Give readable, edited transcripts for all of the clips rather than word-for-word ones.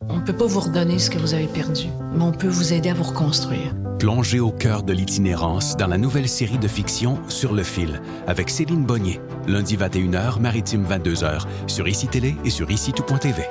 On ne peut pas vous redonner ce que vous avez perdu, mais on peut vous aider à vous reconstruire. Plongez au cœur de l'itinérance dans la nouvelle série de fiction Sur le fil avec Céline Bonnier. Lundi 21h, Maritime 22h, sur ICI Télé et sur ICI-tout.tv.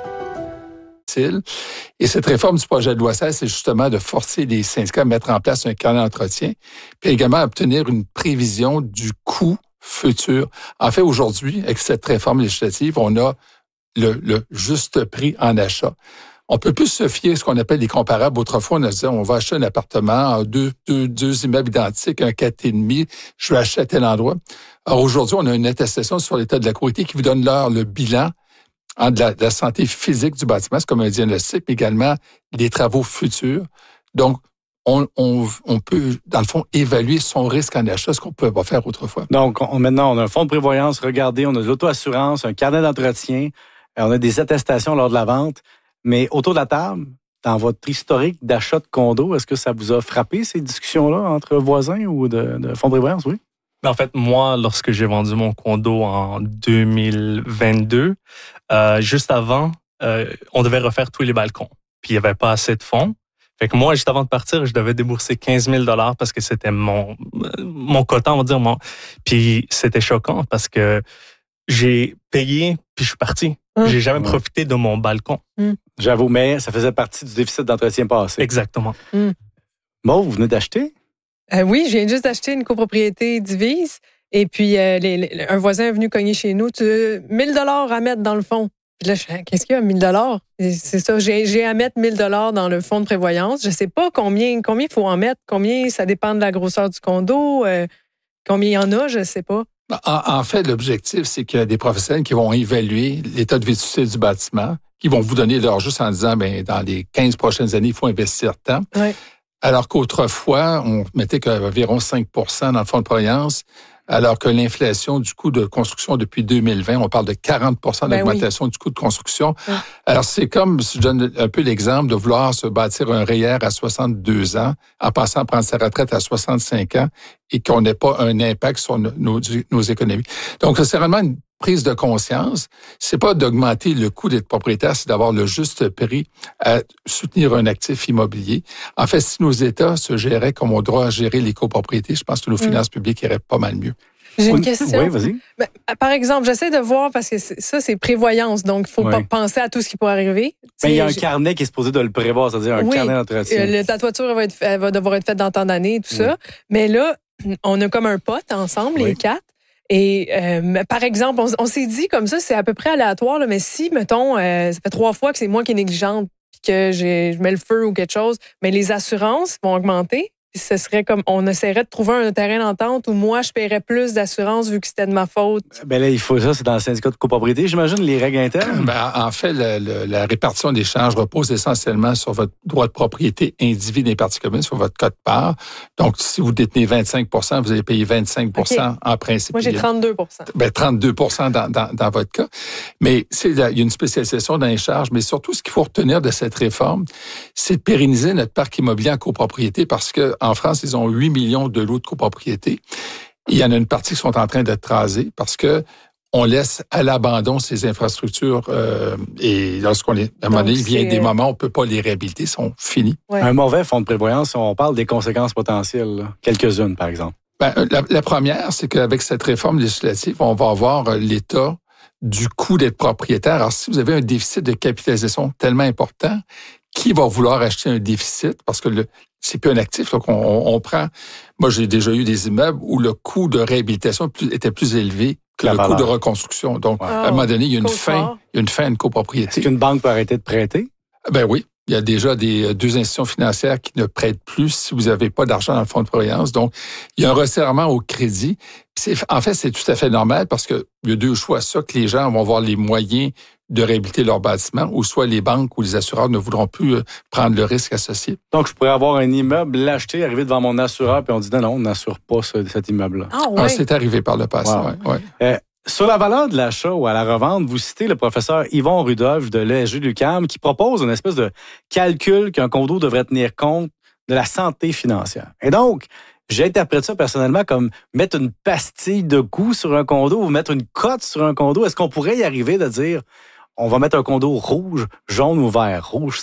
Et cette réforme du projet de loi 16, c'est justement de forcer les syndicats à mettre en place un carnet d'entretien, puis également à obtenir une prévision du coût futur. En fait, aujourd'hui, avec cette réforme législative, on a le juste prix en achat. On peut plus se fier à ce qu'on appelle les comparables. Autrefois, on disait, on va acheter un appartement, deux immeubles identiques, un 4,5, je vais acheter à tel endroit. Alors aujourd'hui, on a une attestation sur l'état de la propriété qui vous donne le bilan de la santé physique du bâtiment, c'est comme un diagnostic, mais également les travaux futurs. Donc, on peut, dans le fond, évaluer son risque en achat, ce qu'on ne pouvait pas faire autrefois. Donc, maintenant, on a un fonds de prévoyance, regardez, on a de l'auto-assurance, un carnet d'entretien, on a des attestations lors de la vente. Mais autour de la table, dans votre historique d'achat de condo, est-ce que ça vous a frappé, ces discussions-là, entre voisins ou de fonds de prévoyance, oui? En fait, moi, lorsque j'ai vendu mon condo en 2022, juste avant, on devait refaire tous les balcons. Puis il n'y avait pas assez de fonds. Fait que moi, juste avant de partir, je devais débourser 15 000 $ parce que c'était mon quota, on va dire. Puis c'était choquant parce que j'ai payé, puis je suis parti. J'ai jamais profité de mon balcon. J'avoue, mais ça faisait partie du déficit d'entretien passé. Exactement. Bon, vous venez d'acheter? Oui, je viens juste d'acheter une copropriété divise. Et puis, un voisin est venu cogner chez nous. 1 000 $ à mettre dans le fond. Puis là, je fais, qu'est-ce qu'il y a, 1 000 $? C'est ça, j'ai à mettre 1 000 $ dans le fonds de prévoyance. Je sais pas combien il faut en mettre. Combien, ça dépend de la grosseur du condo. Combien il y en a, je sais pas. En fait, l'objectif, c'est qu'il y a des professionnels qui vont évaluer l'état de vétusté du bâtiment, qui vont vous donner l'heure juste en disant, dans les 15 prochaines années, il faut investir tant. Oui. Alors qu'autrefois, on mettait qu'environ 5 % dans le fonds de prévoyance, alors que l'inflation du coût de construction depuis 2020, on parle de 40 % d'augmentation du coût de construction. Oui. Alors, c'est comme, si je donne un peu l'exemple, de vouloir se bâtir un REER à 62 ans, en passant à prendre sa retraite à 65 ans, et qu'on n'ait pas un impact sur nos économies. Donc, c'est vraiment une prise de conscience. C'est pas d'augmenter le coût d'être propriétaire, c'est d'avoir le juste prix à soutenir un actif immobilier. En fait, si nos États se géraient comme on doit gérer les copropriétés, je pense que nos finances publiques iraient pas mal mieux. J'ai une question. Oui, vas-y. Par exemple, j'essaie de voir, parce que ça, c'est prévoyance, donc il ne faut pas penser à tout ce qui pourrait arriver. Mais il y a un carnet qui est supposé de le prévoir, c'est-à-dire un carnet d'entretien. Ta toiture elle va devoir être faite dans tant d'années, tout ça. Mais là, on a comme un pote ensemble, les 4. Et par exemple, on s'est dit comme ça, c'est à peu près aléatoire, là, mais si, mettons, ça fait 3 fois que c'est moi qui est négligente puis que je mets le feu ou quelque chose, mais les assurances vont augmenter. Puis ce serait comme, on essaierait de trouver un terrain d'entente où moi, je paierais plus d'assurance vu que c'était de ma faute. Ben là, il faut ça, c'est dans le syndicat de copropriété, j'imagine, les règles internes? En fait, la répartition des charges repose essentiellement sur votre droit de propriété individu des parties communes, sur votre code-part. Donc, si vous détenez 25 %, vous allez payer 25 % en principe. Moi, j'ai 32 % 32 % dans votre cas. Mais il y a une spécialisation dans les charges. Mais surtout, ce qu'il faut retenir de cette réforme, c'est de pérenniser notre parc immobilier en copropriété parce que en France, ils ont 8 millions de lots de copropriété. Il y en a une partie qui sont en train d'être rasées parce que on laisse à l'abandon ces infrastructures et lorsqu'on à un moment donné, il vient des moments où on ne peut pas les réhabiliter, ils sont finis. Ouais. Un mauvais fonds de prévoyance, on parle des conséquences potentielles, là. Quelques-unes, par exemple. La première, c'est qu'avec cette réforme législative, on va avoir l'état du coût d'être propriétaire. Alors, si vous avez un déficit de capitalisation tellement important, qui va vouloir acheter un déficit? Parce que c'est plus un actif. Donc, on prend... Moi, j'ai déjà eu des immeubles où le coût de réhabilitation était plus élevé que le coût de reconstruction. Donc, à un moment donné, il y a une fin à une copropriété. Est-ce qu'une banque peut arrêter de prêter? Ben oui. Il y a déjà 2 institutions financières qui ne prêtent plus si vous n'avez pas d'argent dans le fonds de prévoyance. Donc, il y a un resserrement au crédit. En fait, c'est tout à fait normal parce qu'il y a 2 choix. Soit que les gens vont avoir les moyens de réhabiliter leur bâtiment, ou soit les banques ou les assureurs ne voudront plus prendre le risque associé. Donc, je pourrais avoir un immeuble, l'acheter, arriver devant mon assureur, puis on dit non, on n'assure pas cet immeuble-là. C'est arrivé par le passé, oui. Sur la valeur de l'achat ou à la revente, vous citez le professeur Yvon Rudolph de l'ESG-UQAM qui propose une espèce de calcul qu'un condo devrait tenir compte de la santé financière. Et donc, j'interprète ça personnellement comme mettre une pastille de coût sur un condo ou mettre une cote sur un condo. Est-ce qu'on pourrait y arriver de dire on va mettre un condo rouge, jaune ou vert? Rouge,